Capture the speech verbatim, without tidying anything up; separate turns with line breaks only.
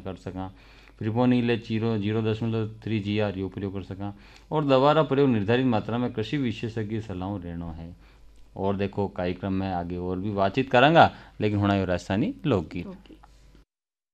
दवाइयाँ कर सकां। प्रिपोनिल जीरो जीरो दशमलव थ्री जी आर यो प्रयोग कर सकां और दवा रा प्रयोग निर्धारित मात्रा में कृषि विशेषज्ञ सलाह रहनो है। और देखो कार्यक्रम में आगे और भी बातचीत करांगा, लेकिन हुणा यो राजस्थानी लोकगीत।